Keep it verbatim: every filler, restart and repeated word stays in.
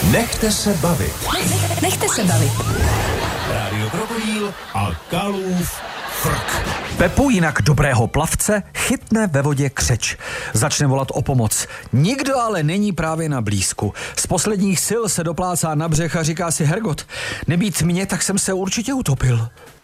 Nechte se bavit. Nechte se bavit. Rádio Krokodýl a Kalův frk. Pepu, jinak dobrého plavce, chytne ve vodě křeč. Začne volat o pomoc. Nikdo ale není právě na blízku. Z posledních sil se doplácá na břeh a říká si: Hergot, nebýt mě, tak jsem se určitě utopil.